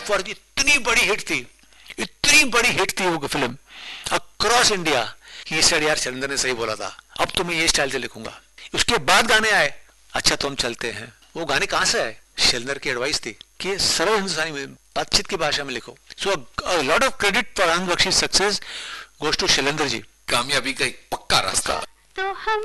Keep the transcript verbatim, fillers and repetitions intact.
For इतनी बड़ी hit थी, इतनी बड़ी हिट थी वो फिल्म अक्रॉस इंडिया। ये सर यार शैलेंद्र ने सही बोला था, अब तो मैं ये स्टाइल से लिखूंगा। उसके बाद गाने आए, अच्छा तो हम चलते हैं। वो गाने कहां से आए? शैलेंद्र की एडवाइस थी कि सरल हिंदुस्तानी में बातचीत की भाषा में लिखो। सो a lot of credit for Anand Bakshi success goes to Shailendra ji. कामयाबी का एक पक्का रास्ता। तो हम